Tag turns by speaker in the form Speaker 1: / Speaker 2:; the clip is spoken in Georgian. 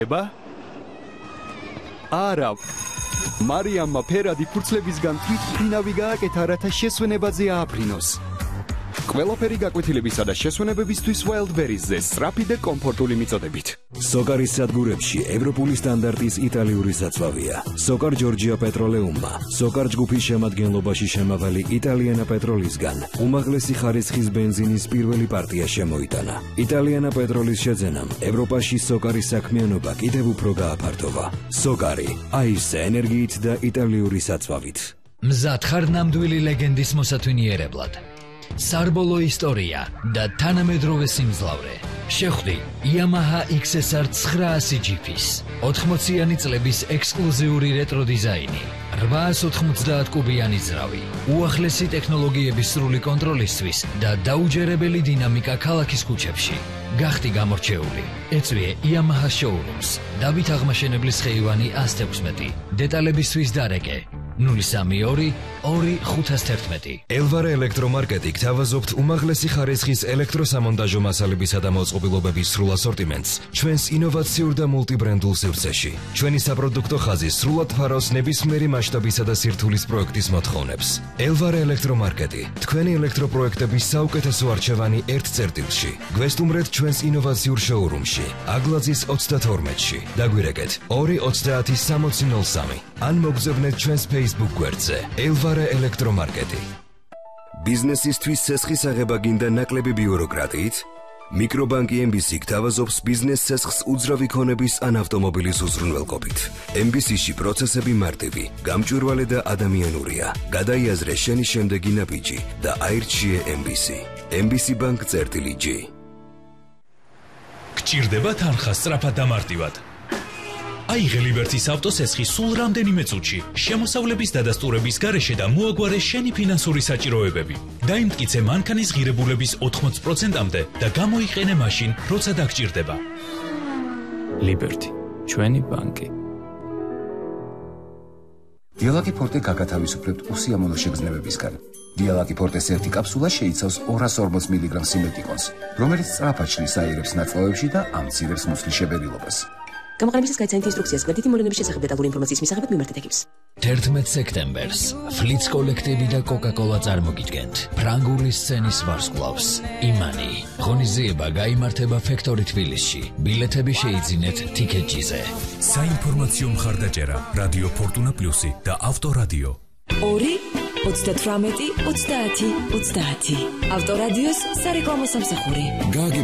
Speaker 1: არა. მარიამმა ფერადი ფურცლებისგან თვითმფრინავი გააკეთა, რათა შესვენებაზე ააფრინოს. ყველაფერი გაკვეთილებისა და შესვენებებისთვის Wildberries-ზე სწრაფი და კომფორტული მიწოდებით.
Speaker 2: სოკარის სადგურებში ევროპული სტანდარტის იტალიური საწვავია. სოკარ ჯორჯია პეტროლეუმმა, სოკარ ჯგუფის შემადგენლობაში შემავალი იტალიანა პეტროლისგან უმაღლესი ხარისხის ბენზინის პირველი პარტია შემოიტანა. იტალიანა პეტროლის შეძენამ ევროპაში სოკარის საქმიანობა კიდევ უფრო გააფართოვა. სოკარი, აისე ენერგიით და იტალიური საწვავით.
Speaker 3: მზად ხარ ნამდვილი ლეგენდის მოსათვინიერებლად. Sarbolo ისტორია და თანამედროვე სიმძლავრე. შეხვდი Yamaha XSR 900 GP-ს 80-იანი წლების ექსკლუზიური რეტრო დიზაინი, 890 კუბიანი ძრავი, უახლესი ტექნოლოგიების სრული კონტროლისთვის და დაუჯერებელი დინამიკა ქალაქის ქუჩებში. გახდი გამორჩეული. ეწვიე Yamaha showrooms. დავით აღმაშენებლის ხეივანი 116. დეტალებისთვის დარეკე 032-2511.
Speaker 4: ელვარე ელექტრომარკეტი გთავაზობთ უმაღლესი ხარისხის ელექტროსამონტაჟო მასალებისა და მოწყობილობების სრულ ასორტიმენტს ჩვენს ინოვაციურ და მულტიბრენდულ სივრცეში. ჩვენი საპროდუქტო ხაზი სრულად ფარავს ნებისმიერი მასშტაბისა და სირთულის პროექტის მოთხოვნებს. ელვარე ელექტრომარკეტი, თქვენი ელექტროპროექტების საუკეთესო არჩევანი ერთ წერტილში. გვესტუმრეთ ჩვენს ინოვაციურ შოურუმში, აგლაძის 32-ში. დაგვირეკეთ 230-6003 ან მოგზავნეთ ჩვენს Facebook გვერდზე ელვარე ელექტრომარკეტი.
Speaker 2: ბიზნესისთვის ცესხის აღება გინდა ნაკლები ბიუროკრატიით? მიკრობანკი MBC გთავაზობს ბიზნეს ცესხს უძრავი ქონების ან ავტომობილის უზრუნველყოფით. MBC-ში პროცესები მარტივი, გამჭვირვალე და ადამიანურია. გადაიაზრე შენი შემდეგი ნაბიჯი და აირჩიე MBC. MBC bank-G.
Speaker 5: გჭირდება თანხა სწრაფად და მარტივად. აიღე ლიბერტის ავტოსესხი სულ რამდენიმე წუთში, შემოსავლების დადასტურების გარეშე და მოაგვარე შენი ფინანსური საჭიროებები. დაიმტკიცე მანქანის ღირებულების 80%-მდე და გამოიყენე მაშინ, როცა დაგჭირდება.
Speaker 6: ლიბერტი, ჩვენი ბანკი.
Speaker 7: დიალაგი ფორტე გაგათავისუფლებთ უსიამოვნო შეგრძნებებისგან. დიალაგი ფორტეს ერთი კაფსულა შეიცავს 240 მგ სიმეტიკონს, რომელიც სწრაფად შლის აირებს ნაწლავებში და ამცირებს მუცლის შებერილობას.
Speaker 8: გამოყენებისას გაიცანით ინსტრუქციას გვერდითი მოვლენების შესახებ დეტალური ინფორმაციის მისაღებად მიმართეთ ეკიპს.
Speaker 3: 11 სექტემბერს ფლიც კოლექტივი და კოკა-კოლა წარმოგიდგენთ ფრანგული სცენის ვარსკვლავს იმანი. ღონისძიება გაიმართება ფექტორი თბილისში. ბილეთები შეიძინეთ TicketJet-ზე.
Speaker 5: საინფორმაციო მხარდაჭერა რადიო ფორტუნა პლუსი და ავტორადიო.
Speaker 8: 2-38-30-30 ავტორადიოს სარეკლამო სამსახური.